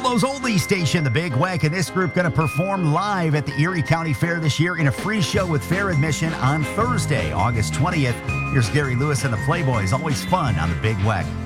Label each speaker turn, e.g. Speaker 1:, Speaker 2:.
Speaker 1: Buffalo's oldie station, the Big Weck, and this group going to perform live at the Erie County Fair this year in a free show with fair admission on Thursday, August 20th. Here's Gary Lewis and the Playboys. Always fun on the Big Weck.